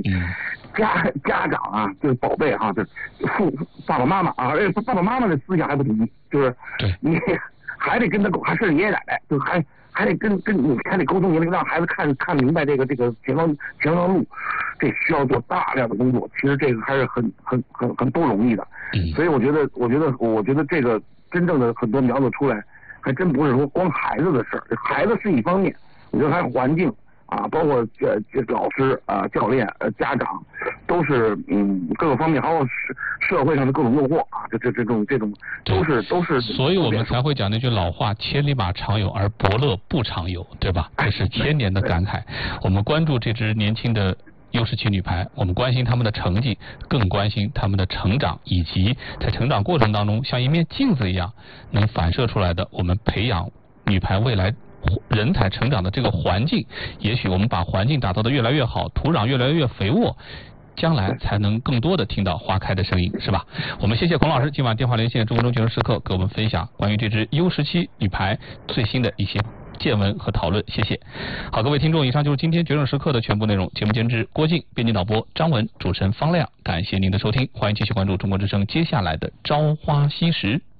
家长啊，就是宝贝哈，就是爸爸妈妈啊，爸爸妈妈的思想还不统一，就是你还得跟他还是爷爷奶奶，就还得跟你还得沟通，你得让孩子看明白这个前方路，这需要做大量的工作。其实这个还是很不容易的。所以我觉得这个真正的很多苗子出来，还真不是说光孩子的事儿，孩子是一方面，我觉得还有环境啊，包括老师啊、教练、家长，都是各个方面，还有社会上的各种诱惑啊，这种都是。 所以我们才会讲那句老话：千里马常有，而伯乐不常有，对吧？这是千年的感慨。我们关注这支年轻的U17女排，我们关心他们的成绩，更关心他们的成长，以及在成长过程当中像一面镜子一样能反射出来的我们培养女排未来人才成长的这个环境。也许我们把环境打造得越来越好，土壤越来越肥沃，将来才能更多的听到花开的声音，是吧？我们谢谢孔老师今晚电话连线中国中学生时刻，给我们分享关于这支U17女排最新的一些见闻和讨论，谢谢。好，各位听众，以上就是今天决胜时刻的全部内容。节目监制郭靖，编辑导播张文，主持人方亮，感谢您的收听，欢迎继续关注中国之声接下来的朝花夕拾。